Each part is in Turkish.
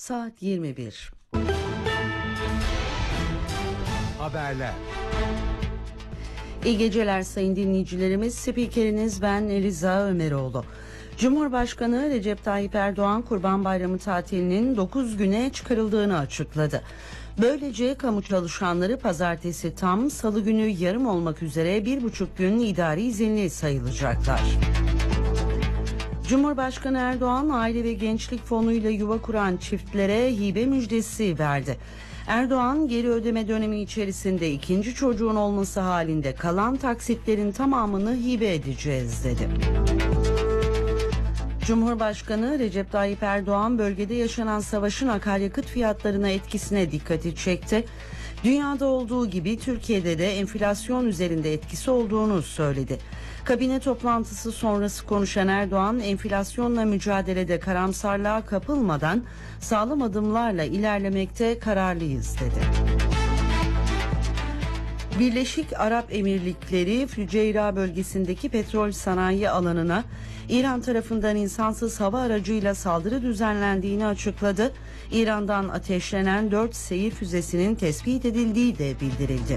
Saat 21. Haberler. İyi geceler sayın dinleyicilerimiz. Spikeriniz ben Eliza Ömeroğlu. Cumhurbaşkanı Recep Tayyip Erdoğan Kurban Bayramı tatilinin 9 güne çıkarıldığını açıkladı. Böylece kamu çalışanları pazartesi tam, salı günü yarım olmak üzere 1,5 gün idari izinli sayılacaklar. Cumhurbaşkanı Erdoğan Aile ve Gençlik Fonu'yla yuva kuran çiftlere hibe müjdesi verdi. Erdoğan geri ödeme dönemi içerisinde ikinci çocuğun olması halinde kalan taksitlerin tamamını hibe edeceğiz dedi. Cumhurbaşkanı Recep Tayyip Erdoğan bölgede yaşanan savaşın akaryakıt fiyatlarına etkisine dikkati çekti. Dünyada olduğu gibi Türkiye'de de enflasyon üzerinde etkisi olduğunu söyledi. Kabine toplantısı sonrası konuşan Erdoğan, enflasyonla mücadelede karamsarlığa kapılmadan sağlam adımlarla ilerlemekte kararlıyız dedi. Birleşik Arap Emirlikleri Füceyra bölgesindeki petrol sanayi alanına İran tarafından insansız hava aracıyla saldırı düzenlendiğini açıkladı. İran'dan ateşlenen 4 seyir füzesinin tespit edildiği de bildirildi.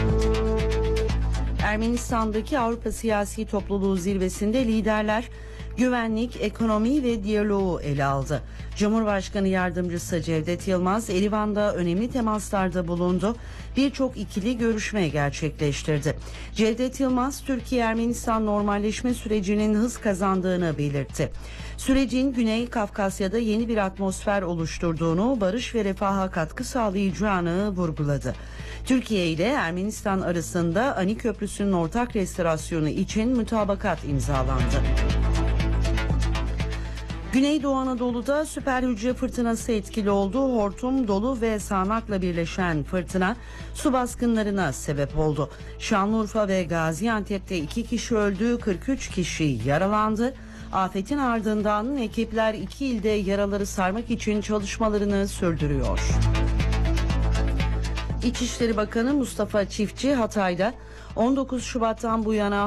Ermenistan'daki Avrupa Siyasi Topluluğu zirvesinde liderler güvenlik, ekonomi ve diyaloğu ele aldı. Cumhurbaşkanı Yardımcısı Cevdet Yılmaz, Erivan'da önemli temaslarda bulundu. Birçok ikili görüşme gerçekleştirdi. Cevdet Yılmaz, Türkiye-Ermenistan normalleşme sürecinin hız kazandığını belirtti. Sürecin Güney Kafkasya'da yeni bir atmosfer oluşturduğunu, barış ve refaha katkı sağlayacağını vurguladı. Türkiye ile Ermenistan arasında Ani Köprüsü'nün ortak restorasyonu için mütabakat imzalandı. Güneydoğu Anadolu'da süper hücre fırtınası etkili oldu. Hortum, dolu ve sağanakla birleşen fırtına su baskınlarına sebep oldu. Şanlıurfa ve Gaziantep'te 2 kişi öldü, 43 kişi yaralandı. Afetin ardından ekipler 2 ilde yaraları sarmak için çalışmalarını sürdürüyor. İçişleri Bakanı Mustafa Çiftçi Hatay'da 19 Şubat'tan bu yana